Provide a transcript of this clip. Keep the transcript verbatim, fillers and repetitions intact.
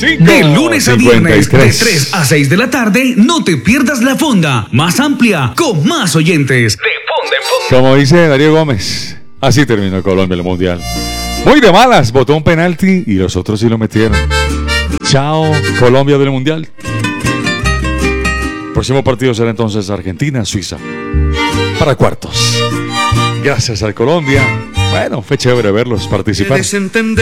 De lunes a viernes, de tres a seis de la tarde, no te pierdas la fonda más amplia, con más oyentes. De fonda en fonda. Como dice Darío Gómez, así terminó Colombia el Mundial. Muy de malas, botó un penalti y los otros sí lo metieron. Chao, Colombia del Mundial. Próximo partido será entonces Argentina-Suiza para cuartos. Gracias al Colombia. Bueno, fue chévere verlos participar.